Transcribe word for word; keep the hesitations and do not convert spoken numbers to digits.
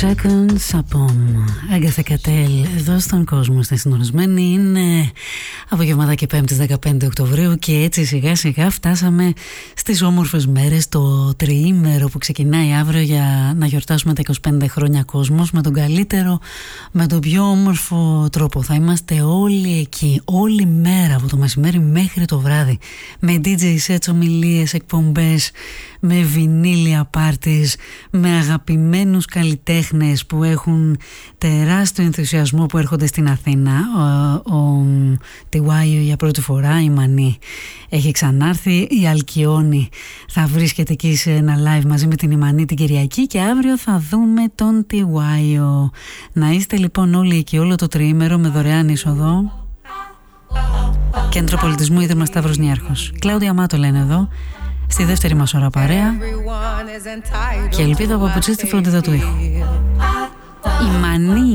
Seconds από Άγκαθα Κατέλ εδώ στον κόσμο. Στην συντονισμένη είναι απογευματάκι πέμπτης δεκαπέντε Οκτωβρίου και έτσι σιγά σιγά φτάσαμε στις όμορφες μέρες, το τριήμερο που ξεκινάει αύριο για να γιορτάσουμε τα είκοσι πέντε χρόνια κόσμος με τον καλύτερο, με τον πιο όμορφο τρόπο. Θα είμαστε όλοι εκεί, όλη μέρα από το μεσημέρι μέχρι το βράδυ, με ντι τζέι sets, ομιλίες, εκπομπές, με βινίλια πάρτις, με αγαπημένους καλλιτέχνες που έχουν τεράστιο ενθουσιασμό που έρχονται στην Αθήνα. Ο, ο Τιουάιο για πρώτη φορά, η Μανή έχει ξανάρθει, η Αλκιόνη θα βρίσκεται εκεί σε ένα live μαζί με την Ημανή την Κυριακή και αύριο θα δούμε τον Τιουάιο. Να είστε λοιπόν όλοι εκεί όλο το τριήμερο με δωρεάν είσοδο. Κέντρο Πολιτισμού, Ίδρυμα Σταύρος Νιάρχος. Κλάουδια Μάτο λένε εδώ, στη δεύτερη μας ώρα παρέα, και ελπίδα από αποτσίστη φροντίδα του ήχου. Η Μανή